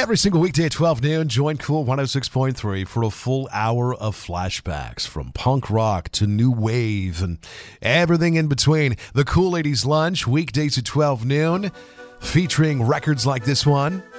Every single weekday at 12 noon, join Cool 106.3 for a full hour of flashbacks from punk rock to new wave and everything in between. The Cool Ladies Lunch, weekdays at 12 noon, featuring records like this one